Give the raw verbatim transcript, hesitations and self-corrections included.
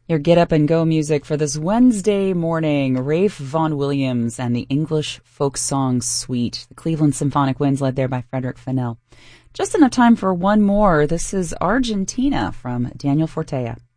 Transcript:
Your get up and go music for this Wednesday morning. Rafe Vaughan Williams and the English Folk Song Suite. The Cleveland Symphonic Winds led there by Frederick Fennell. Just enough time for one more. This is Argentina from Daniel Fortea.